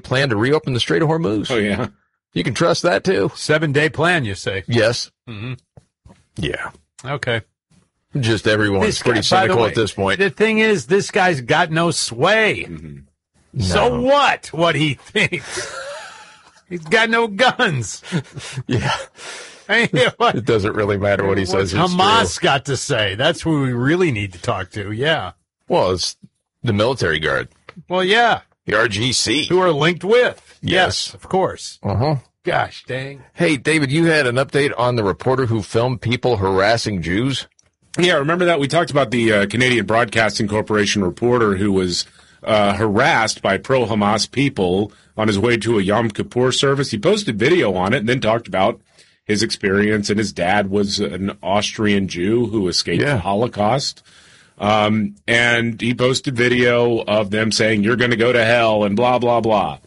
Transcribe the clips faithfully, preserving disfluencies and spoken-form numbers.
plan to reopen the Strait of Hormuz. Oh, yeah. You can trust that, too. Seven-day plan, you say? Yes. Mm-hmm. Yeah. Okay. Just everyone's This pretty guy- by the cynical way, at this point. The thing is, this guy's got no sway. Mm-hmm. So No. what? What he thinks? He's got no guns. Yeah. I mean, what, It doesn't really matter what he what's says. It's Hamas true. got to say? That's who we really need to talk to. Yeah. Well, it's the military guard, Well, yeah. the R G C. Who are linked with? Yes. Of course. Uh-huh. Gosh dang. Hey, David, you had an update on the reporter who filmed people harassing Jews? Yeah, remember that? We talked about the uh, Canadian Broadcasting Corporation reporter who was uh, harassed by pro-Hamas people on his way to a Yom Kippur service. He posted video on it and then talked about his experience, and his dad was an Austrian Jew who escaped Yeah. the Holocaust. Um, and he posted video of them saying, "You're going to go to hell," and blah, blah, blah.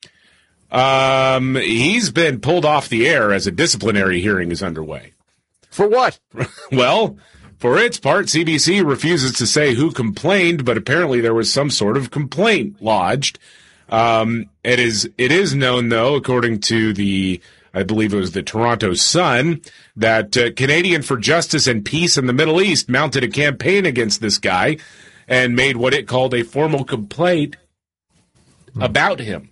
Um, he's been pulled off the air as a disciplinary hearing is underway. For what? Well, for its part, C B C refuses to say who complained, but apparently there was some sort of complaint lodged. Um, it is it is known, though, according to the, I believe it was the Toronto Sun, that uh, Canadian for Justice and Peace in the Middle East mounted a campaign against this guy and made what it called a formal complaint about him.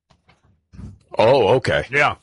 Oh, okay. Yeah.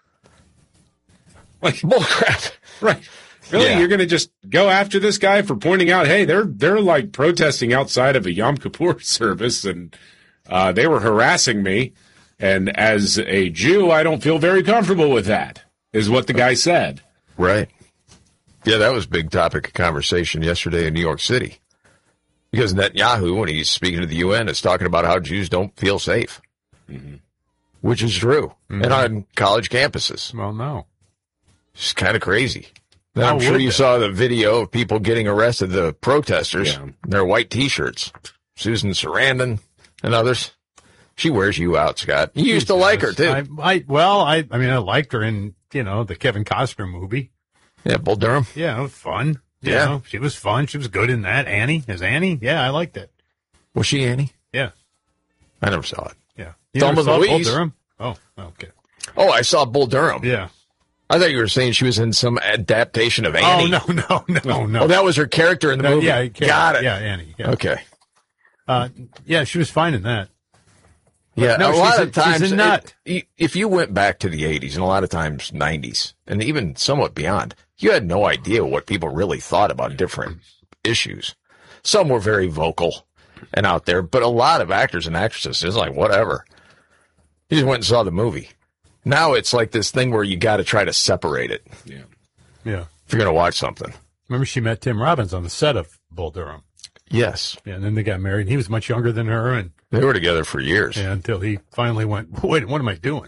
Like, Bullcrap. right. Really? Yeah. You're going to just go after this guy for pointing out, hey, they're they're like protesting outside of a Yom Kippur service, and uh, they were harassing me. And as a Jew, I don't feel very comfortable with that, is what the guy said. Right. Yeah, that was a big topic of conversation yesterday in New York City. Because Netanyahu, when he's speaking to the U N, is talking about how Jews don't feel safe. Mm-hmm. Which is true. Mm-hmm. And on college campuses. Well, no. It's kind of crazy. And How I'm sure would you they? saw the video of people getting arrested, the protesters, Yeah. in their white T-shirts. Susan Sarandon and others. She wears you out, Scott. You used to like her, too. I, I, well, I, I mean, I liked her in, you know, the Kevin Costner movie. Yeah, Bull Durham. Yeah, it was fun. You Yeah. know, she was fun. She was good in that. Annie. Is Annie? Yeah, I liked it. Was she Annie? Yeah. I never saw it. Yeah. You Thelma never saw Bull Louise. Durham? Oh, okay. Oh, I saw Bull Durham. Yeah. I thought you were saying she was in some adaptation of Annie. Oh, no, no, no, no. Oh, that was her character in the No, movie. yeah, okay. Got it. Yeah, Annie. Yeah. Okay. Uh, yeah, she was fine in that. Yeah, No, a she's lot a- of times, she's a nut. it- if you went back to the eighties and a lot of times nineties and even somewhat beyond, you had no idea what people really thought about different issues. Some were very vocal and out there, but a lot of actors and actresses, it's like, whatever. You just went and saw the movie. Now it's like this thing where you got to try to separate it Yeah. Yeah. if you're going to watch something. Remember she met Tim Robbins on the set of Bull Durham. Yes. Yeah, and then they got married. He was much younger than her, and They were together for years. yeah, until he finally went, wait, what am I doing?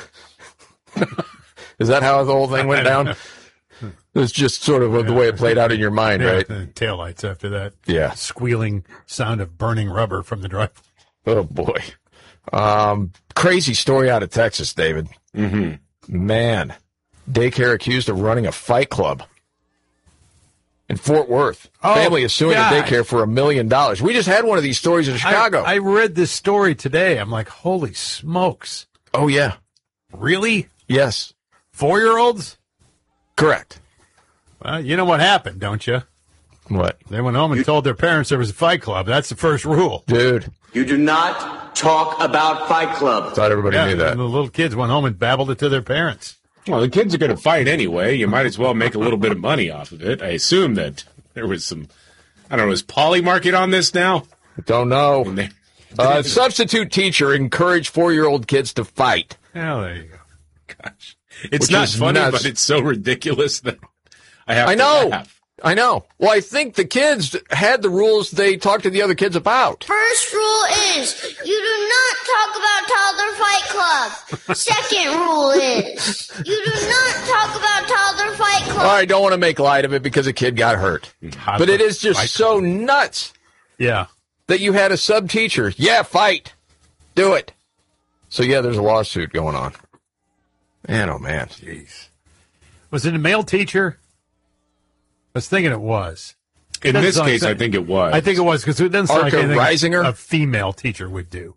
Is that how the whole thing went I don't down? It was just sort of the way it played out in your mind, Yeah, right? and taillights after that. Yeah. Squealing sound of burning rubber from the drive. Oh, boy. Um, crazy story out of Texas, David. Mm-hmm. Man, daycare accused of running a fight club in Fort Worth. Oh, Family is suing God. a daycare for a million dollars. We just had one of these stories in Chicago. I, I read this story today. I'm like, holy smokes. oh, yeah. Really? Yes. Four-year-olds? Correct. Well, you know what happened, don't you? What? They went home and told their parents there was a fight club. That's the first rule. Dude, You do not talk about Fight Club. thought everybody Yeah, knew that. and the little kids went home and babbled it to their parents. Well, the kids are going to fight anyway. You might as well make a little bit of money off of it. I assume that there was some, I don't know, is Poly Market on this now? Don't know. And they- Uh, substitute teacher encouraged four-year-old kids to fight. Oh, there you go. Gosh. It's Which not is funny, nuts. but it's so ridiculous that I have I to know. laugh. I know. Well, I think the kids had the rules they talked to the other kids about. First rule is you do not talk about Toddler Fight Club. Second rule is you do not talk about Toddler Fight Club. Well, I don't want to make light of it because a kid got hurt. But it is just so nuts Yeah. that you had a sub-teacher. Yeah, fight. Do it. So, yeah, there's a lawsuit going on. Man, oh, man. Jeez. Was it a male teacher? I was thinking it was. In Doesn't this sound like case, that- I think it was. I think it was because it doesn't sound like Arca anything Reisinger? a female teacher would do.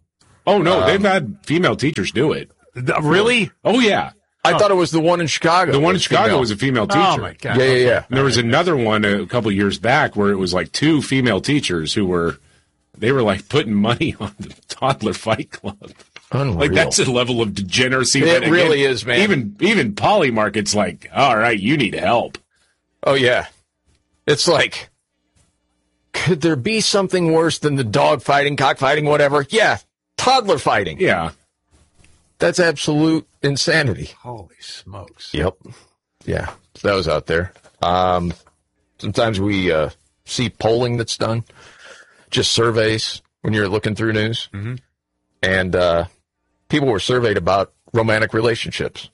Oh, no, they've had female teachers do it. Th- Really? Oh, yeah. I thought it was the one in Chicago. The one in was Chicago female. was a female teacher. Oh, my God. Yeah, yeah, yeah. And there was another one a couple years back where it was like two female teachers who were, they were like putting money on the Toddler Fight Club. Unreal. Like that's a level of degeneracy. It that, again, really is, man. Even even Polymarket's like, all right, you need help. Oh, yeah. It's like, could there be something worse than the dog fighting, cockfighting, whatever? Yeah, toddler fighting. Yeah. That's absolute insanity. Holy smokes. Yep. Yeah, so that was out there. Um, sometimes we uh, see polling that's done, just surveys when you're looking through news. Mm-hmm. And uh, people were surveyed about romantic relationships.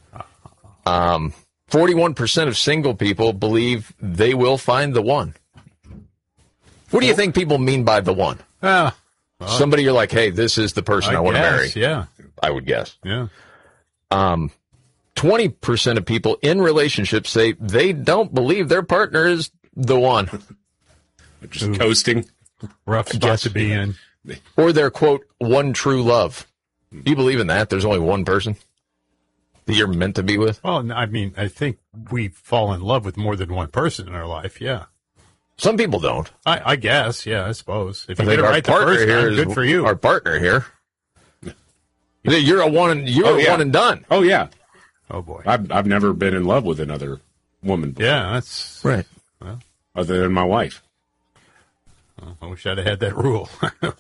Um, forty-one percent of single people believe they will find the one. What do you think people mean by the one? Uh, Somebody you're like, hey, this is the person I, I want to marry. guess, Yeah. I would guess. Yeah. Um, twenty percent of people in relationships say they don't believe their partner is the one. Just Ooh. coasting. Rough spot guess. to be in. Or their, quote, one true love. Do you believe in that? There's only one person that you're meant to be with? Well, I mean, I think we fall in love with more than one person in our life. Yeah. Some people don't. I, I guess. Yeah, I suppose. If I you think get it our right the partner first here time, is good for you. Our partner here. You're a one. You're Oh, a yeah. one and done. Oh yeah. Oh, boy. I've I've never been in love with another woman before, Yeah, that's. Right. other than my wife. I wish I'd have had that rule. It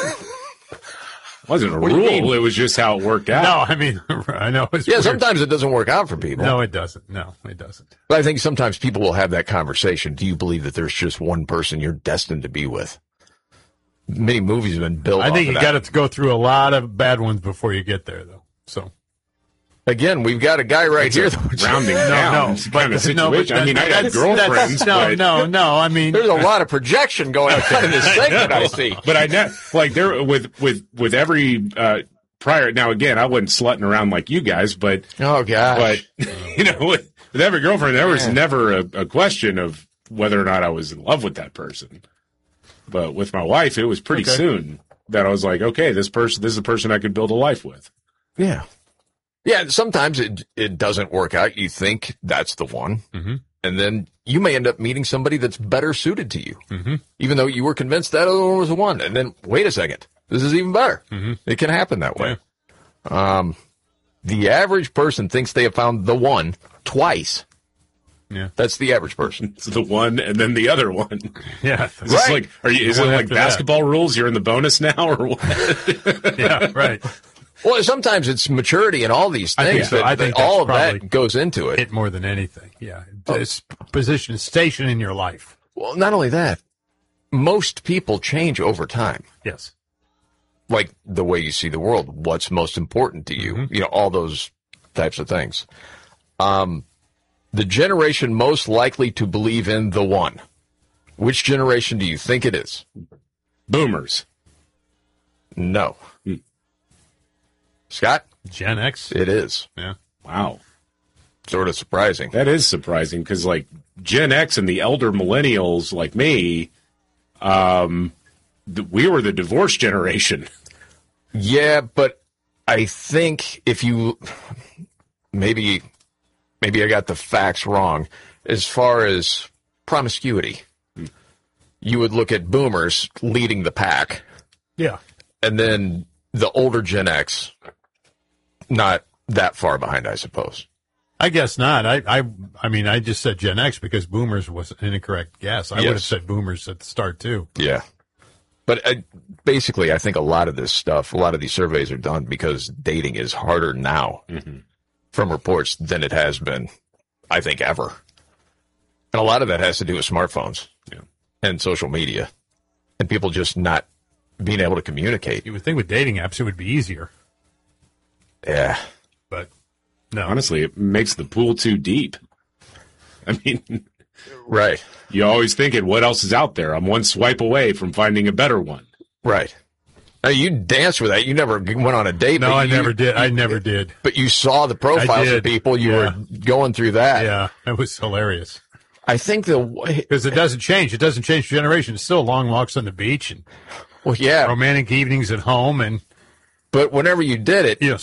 wasn't a What do you rule. mean? It was just how it worked out. No, I mean, I know it's Yeah, weird. sometimes it doesn't work out for people. No, it doesn't. No, it doesn't. But I think sometimes people will have that conversation. Do you believe that there's just one person you're destined to be with? Many movies have been built I think off you of got that. to go through a lot of bad ones before you get there, though. So Again, we've got a guy right here. That Rounding no, down no, it's kind of situation. no, but I mean, I had that's- girlfriends, that's- no, but, no, no. I mean, There's a lot of projection going on in this segment, I see. but I know, like there with with with every uh, prior. Now again, I wasn't slutting around like you guys, but Oh, gosh. but you know, with, with every girlfriend, there was Man. never a, a question of whether or not I was in love with that person. But with my wife, it was pretty Okay. soon that I was like, okay, this person, this is a person I could build a life with. Yeah. Yeah, sometimes it it doesn't work out. You think that's the one. Mhm. And then you may end up meeting somebody that's better suited to you. Mhm. Even though you were convinced that other one was the one. And then, wait a second, this is even better. Mhm. It can happen that way. Um, the average person thinks they have found the one twice. yeah, That's the average person. It's the one and then the other one. yeah, Is this Right. like, are you, is it One like after that. basketball rules? You're in the bonus now or what? yeah, right. Well, sometimes it's maturity and all these I things. think so. that, I think that all of that's that probably goes into it. It more than anything. Yeah, Oh. it's position, station in your life. Well, not only that, most people change over time. Yes. Like the way you see the world, what's most important to you, you know, all those types of things. Um, the generation most likely to believe in the one. Which generation do you think it is? Boomers. No. Scott? Gen X. It is. Yeah. Wow. Sort of surprising. That is surprising because, like, Gen X and the elder millennials like me, um, th- we were the divorce generation. Yeah, but I think if you maybe maybe I got the facts wrong as far as promiscuity. You would look at boomers leading the pack, Yeah. and then the older Gen X not that far behind, I suppose. I guess not. I, I, I mean, I just said Gen X because boomers was an incorrect guess. I would have Yes. said boomers at the start too. Yeah. But uh, basically, I think a lot of this stuff, a lot of these surveys are done because dating is harder now from reports than it has been, I think, ever. And a lot of that has to do with smartphones Yeah. and social media and people just not being able to communicate. You would think with dating apps it would be easier, Yeah. but no. Honestly, it makes the pool too deep. I mean, Right. you always thinking, what else is out there? I'm one swipe away from finding a better one. Right. Now, you danced with that. You never went on a date. No, but I you- never did. I never did. But you saw the profiles I of did. people. You Yeah. were going through that. Yeah, it was hilarious I think the way, because it doesn't change. It doesn't change generation. It's still long walks on the beach and well, yeah. romantic evenings at home, and But whenever you did it, You know,